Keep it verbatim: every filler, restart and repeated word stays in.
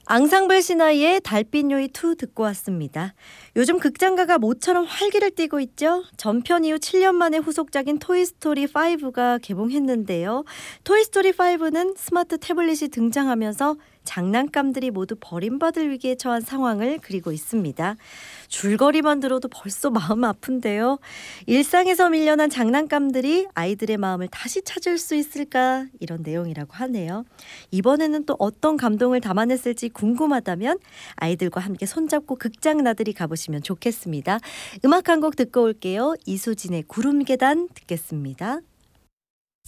앙상블 신화의 달빛 요이 투 듣고 왔습니다. 요즘 극장가가 모처럼 활기를 띠고 있죠. 전편 이후 칠 년 만에 후속작인 토이스토리 파이브가 개봉했는데요. 토이스토리 파이브는 스마트 태블릿이 등장하면서 장난감들이 모두 버림받을 위기에 처한 상황을 그리고 있습니다. 줄거리만 들어도 벌써 마음 아픈데요. 일상에서 밀려난 장난감들이 아이들의 마음을 다시 찾을 수 있을까? 이런 내용이라고 하네요. 이번에는 또 어떤 감동을 담아냈을지 궁금하다면 아이들과 함께 손잡고 극장 나들이 가보시면 좋겠습니다. 음악 한 곡 듣고 올게요. 이수진의 구름계단 듣겠습니다.